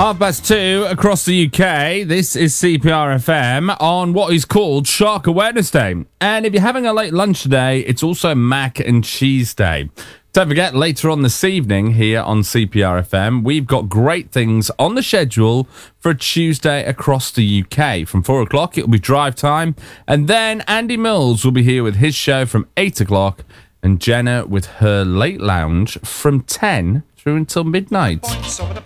2:30 across the UK. This is CPR FM on what is called Shark Awareness Day. And if you're having a late lunch today, it's also Mac and Cheese Day. Don't forget, later on this evening here on CPR FM, we've got great things on the schedule for a Tuesday across the UK. From 4 o'clock, it'll be drive time. And then Andy Mills will be here with his show from 8 o'clock. And Jenna with her late lounge from 10 through until midnight.